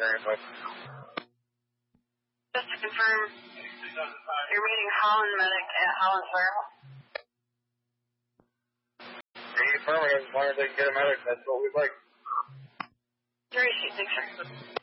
seriously. Just to confirm, you're meeting Holland Medic at Holland Warehouse. The affirmative, as long as they can get a medic, that's what we'd like. 3 sheet, thanks, sir.